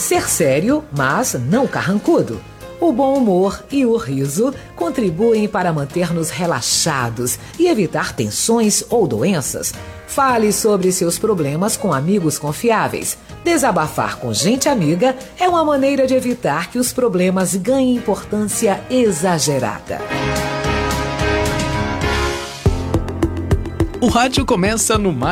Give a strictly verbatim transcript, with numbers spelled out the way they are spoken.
Ser sério, mas não carrancudo. O bom humor e o riso contribuem para manter-nos relaxados e evitar tensões ou doenças. Fale sobre seus problemas com amigos confiáveis. Desabafar com gente amiga é uma maneira de evitar que os problemas ganhem importância exagerada. O rádio começa no